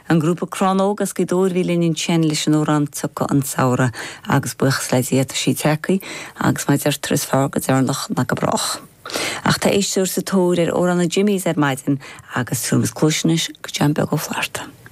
An grúpa cronógas go dúrhílinn sin leis an órán tucha an saora agus buchas le dieta sí tecaí agus maid ar tris fágad arlach na go brach. Ach tá éisiúr sa tóir ar órán na Jimmys ar maidin agus túmas clúisnis go teampa go fláirta.